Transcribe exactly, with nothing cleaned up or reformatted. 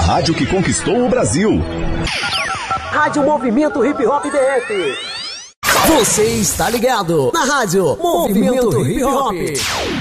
rádio que conquistou o Brasil. Rádio Movimento Hip Hop B F. Você está ligado na rádio Movimento Hip Hop.